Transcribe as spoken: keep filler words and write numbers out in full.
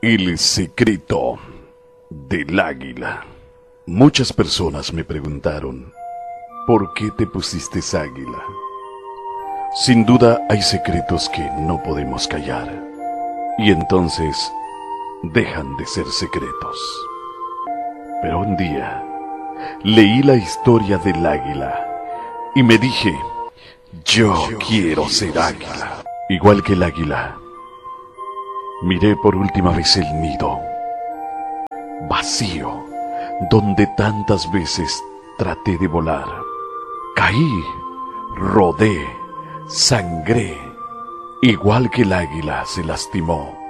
El secreto del águila. Muchas personas me preguntaron, ¿por qué te pusiste águila? Sin duda hay secretos que no podemos callar, y entonces dejan de ser secretos. Pero un día leí la historia del águila y me dije, yo quiero ser águila. Igual que el águila, miré por última vez el nido, vacío, donde tantas veces traté de volar. Caí, rodé, sangré, igual que el águila se lastimó.